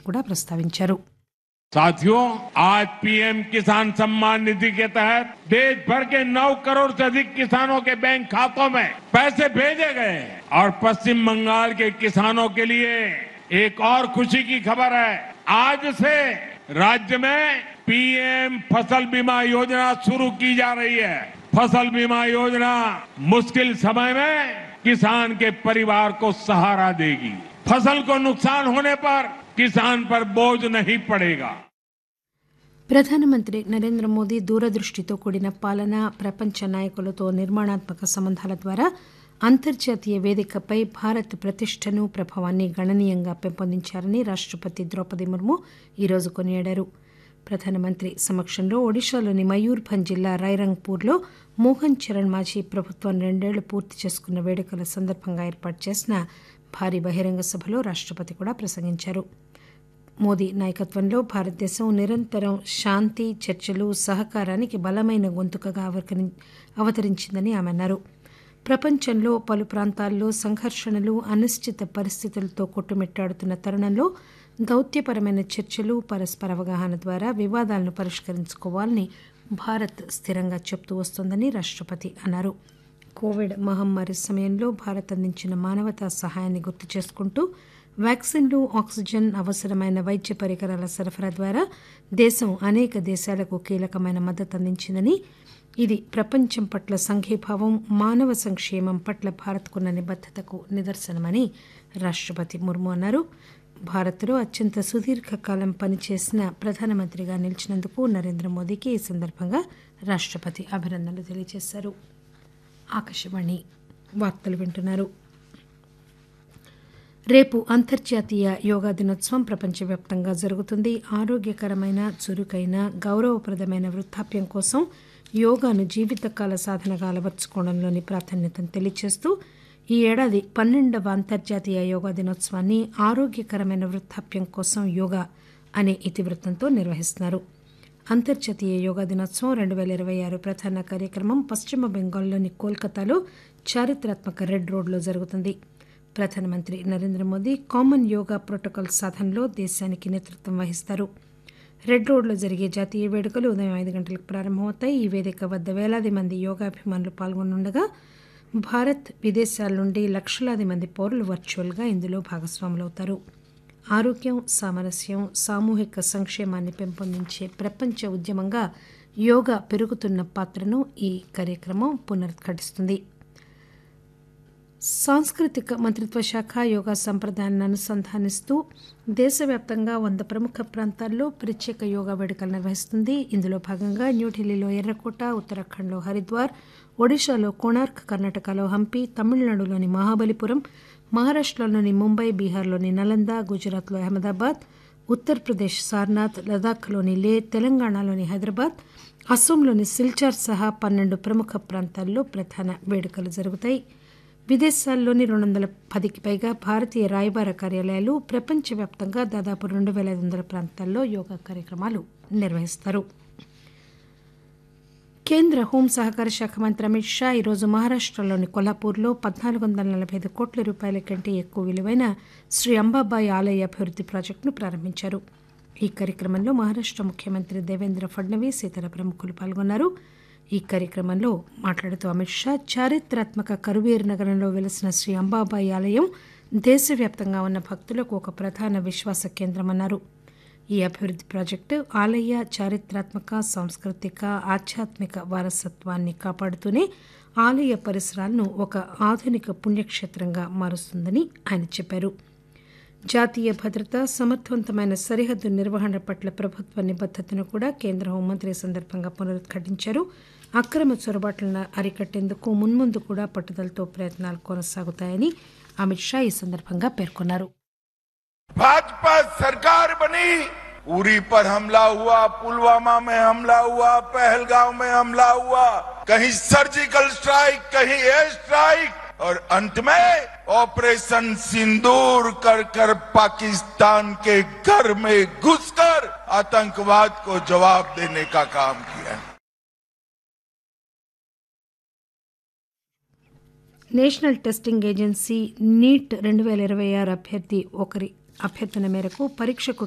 కూడా ప్రస్తావించారు. साथियों, आज पीएम किसान सम्मान निधि के तहत देश भर के 9 करोड़ से अधिक किसानों के बैंक खातों में पैसे भेजे गए और पश्चिम बंगाल के किसानों के लिए एक और खुशी की खबर है। आज से राज्य में पीएम फसल बीमा योजना शुरू की जा रही है। फसल बीमा योजना मुश्किल समय में किसान के परिवार को सहारा देगी। फसल को नुकसान होने पर किसान पर बोझ नहीं पड़ेगा. ప్రధానమంత్రి నరేంద్ర మోదీ దూరదృష్టితో కూడిన పాలన, ప్రపంచ నాయకులతో నిర్మాణాత్మక సంబంధాల ద్వారా అంతర్జాతీయ వేదికపై భారత్ ప్రతిష్టను, ప్రభావాన్ని గణనీయంగా పెంపొందించారని రాష్టపతి ద్రౌపది ముర్ము ఈరోజు కొనియాడారు. ప్రధానమంత్రి సమక్షంలో ఒడిశాలోని మయూర్భంజ్ జిల్లా రైరంగ్పూర్లో మోహన్ చరణ్ మాఝీ ప్రభుత్వం 2 ఏళ్లు పూర్తి చేసుకున్న వేడుకల సందర్భంగా ఏర్పాటు చేసిన భారీ బహిరంగ సభలో రాష్టపతి కూడా ప్రసంగించారు. మోదీ నాయకత్వంలో భారతదేశం నిరంతరం శాంతి, చర్చలు, సహకారానికి బలమైన గొంతుకగా అవతరించిందని ఆమె అన్నారు. ప్రపంచంలో పలు ప్రాంతాల్లో సంఘర్షణలు, అనిశ్చిత పరిస్థితులతో కొట్టుమిట్టాడుతున్న తరుణంలో దౌత్యపరమైన చర్చలు, పరస్పర అవగాహన ద్వారా వివాదాలను పరిష్కరించుకోవాలని భారత్ స్థిరంగా చెబుతూ వస్తోందని రాష్టపతి అన్నారు. కోవిడ్ మహమ్మారి సమయంలో భారత్ అందించిన మానవతా సహాయాన్ని గుర్తు చేసుకుంటూ వ్యాక్సిన్లు, ఆక్సిజన్, అవసరమైన వైద్య పరికరాల సరఫరా ద్వారా దేశం అనేక దేశాలకు కీలకమైన మద్దతు అందించిందని, ఇది ప్రపంచం పట్ల సంఘీభావం, మానవ సంక్షేమం పట్ల భారత్కున్న నిబద్దతకు నిదర్శనమని రాష్టపతి ముర్ము అన్నారు. భారత్లో అత్యంత సుదీర్ఘకాలం పనిచేసిన ప్రధానమంత్రిగా నిలిచినందుకు నరేంద్ర మోదీకి ఈ సందర్భంగా రాష్టపతి అభినందనలు తెలియజేశారు. ఆకాశవాణి వార్తలు వింటున్నారు. రేపు అంతర్జాతీయ యోగా దినోత్సవం ప్రపంచవ్యాప్తంగా జరుగుతుంది. ఆరోగ్యకరమైన, చురుకైన, గౌరవప్రదమైన వృద్ధాప్యం కోసం యోగాను జీవితకాల సాధనగా అలవర్చుకోవడంలోని ప్రాధాన్యతను తెలియజేస్తూ ఈ ఏడాది 12వ అంతర్జాతీయ యోగా దినోత్సవాన్ని ఆరోగ్యకరమైన వృద్ధాప్యం కోసం యోగా అనే ఇతివృత్తంతో నిర్వహిస్తున్నారు. అంతర్జాతీయ యోగా దినోత్సవం 2026 ప్రధాన కార్యక్రమం పశ్చిమ బెంగాల్లోని కోల్కతాలో చారిత్రాత్మక రెడ్ రోడ్లో జరుగుతుంది. ప్రధానమంత్రి నరేంద్ర మోదీ కామన్ యోగా ప్రోటోకాల్ సాధనలో దేశానికి నేతృత్వం వహిస్తారు. రెడ్ రోడ్లో జరిగే జాతీయ వేడుకలు ఉదయం 5 గంటలకు ప్రారంభమవుతాయి. ఈ వేదిక వద్ద వేలాది మంది యోగాభిమానులు పాల్గొననుండగా భారత్, విదేశాల నుండి లక్షలాది మంది పౌరులు వర్చువల్గా ఇందులో భాగస్వాములవుతారు. ఆరోగ్యం, సామరస్యం, సామూహిక సంక్షేమాన్ని పెంపొందించే ప్రపంచ ఉద్యమంగా యోగా పెరుగుతున్న పాత్రను ఈ కార్యక్రమం పునరుద్ఘాటిస్తుంది. సాంస్కృతిక మంత్రిత్వ శాఖ యోగా సంప్రదాయాన్ని అనుసంధానిస్తూ దేశవ్యాప్తంగా 100 ప్రముఖ ప్రాంతాల్లో ప్రత్యేక యోగా వేడుకలు నిర్వహిస్తుంది. ఇందులో భాగంగా న్యూఢిల్లీలో ఎర్రకోట, ఉత్తరాఖండ్లో హరిద్వార్, ఒడిశాలో కోణార్క్, కర్ణాటకలో హంపి, తమిళనాడులోని మహాబలిపురం, మహారాష్టలోని ముంబై, బీహార్లోని నలంద, గుజరాత్లో అహ్మదాబాద్, ఉత్తరప్రదేశ్ సార్నాథ్, లదాఖ్లోని లే, తెలంగాణలోని హైదరాబాద్, అస్సోంలోని సిల్చార్ సహా 12 ప్రముఖ ప్రాంతాల్లో ప్రధాన వేడుకలు జరుగుతాయి. విదేశాల్లోని 210కి పైగా భారతీయ రాయబార కార్యాలయాలు, ప్రపంచవ్యాప్తంగా దాదాపు 2500 ప్రాంతాల్లో యోగా కార్యక్రమాలు నిర్వహిస్తారు. కేంద్ర హోం సహకార శాఖ మంత్రి అమిత్ షా ఈరోజు మహారాష్టలోని కొల్హాపూర్లో 1445 కోట్ల రూపాయల కంటే ఎక్కువ విలువైన శ్రీ అంబాబాయి ఆలయ అభివృద్ది ప్రాజెక్టును ప్రారంభించారు. ఈ కార్యక్రమంలో మహారాష్ట ముఖ్యమంత్రి దేవేంద్ర ఫడ్నవీస్, ఇతర ప్రముఖులు పాల్గొన్నారు. ఈ కార్యక్రమంలో మాట్లాడుతూ అమిత్ షా చారిత్రాత్మక కరువీర్ నగరంలో వెలిసిన శ్రీ అంబాబాయి ఆలయం దేశవ్యాప్తంగా ఉన్న భక్తులకు ఒక ప్రధాన విశ్వాస కేంద్రమన్నారు. ఈ అభివృద్ది ప్రాజెక్టు ఆలయ చారిత్రాత్మక, సాంస్కృతిక, ఆధ్యాత్మిక వారసత్వాన్ని కాపాడుతూనే ఆలయ పరిసరాలను ఒక ఆధునిక పుణ్యక్షేత్రంగా మారుస్తుందని ఆయన చెప్పారు. జాతీయ భద్రత, సమర్థవంతమైన సరిహద్దు నిర్వహణ పట్ల ప్రభుత్వ నిబద్దతను కూడా కేంద్ర హోంమంత్రి ఈ సందర్భంగా పునరుద్ఘాటించారు. అక్రమ చొరబాట్లను అరికట్టేందుకు మున్ముందు కూడా పట్టుదలతో ప్రయత్నాలు కొనసాగుతాయని అమిత్ షా ఈ సందర్భంగా పేర్కొన్నారు. भाजपा सरकार बनी, उरी पर हमला हुआ, पुलवामा में हमला हुआ, पहलगांव में हमला हुआ, कहीं सर्जिकल स्ट्राइक, कहीं एयर स्ट्राइक और अंत में ऑपरेशन सिंदूर कर कर पाकिस्तान के घर में घुसकर आतंकवाद को जवाब देने का काम किया. నేషనల్ టెస్టింగ్ ఏజెన్సీ నీట్ 2026 అభ్యర్థి ఒకరి అభ్యర్థన మేరకు పరీక్షకు